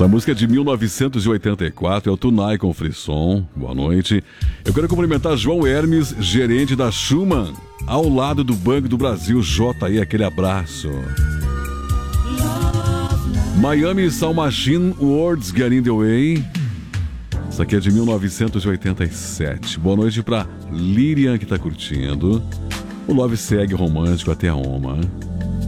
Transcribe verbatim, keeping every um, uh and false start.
Essa música é de mil novecentos e oitenta e quatro, é o Tunai com Frisson. Boa noite. Eu quero cumprimentar João Hermes, gerente da Schumann, ao lado do Banco do Brasil. J aí, aquele abraço. Miami Sound Machine, Words Getting the Way. Essa aqui é de mil novecentos e oitenta e sete. Boa noite pra Lirian, que tá curtindo. O Love segue romântico até a Oma.